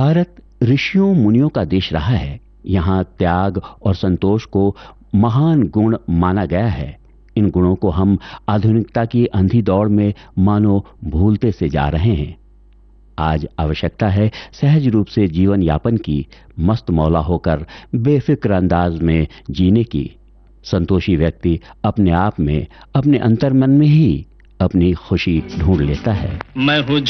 भारत ऋषियों मुनियों का देश रहा है। यहाँ त्याग और संतोष को महान गुण माना गया है। इन गुणों को हम आधुनिकता की अंधी दौड़ में मानो भूलते से जा रहे हैं। आज आवश्यकता है सहज रूप से जीवन यापन की, मस्त मौला होकर बेफिक्र अंदाज में जीने की। संतोषी व्यक्ति अपने आप में, अपने अंतर्मन में ही अपनी खुशी ढूंढ लेता है। मैं हूँ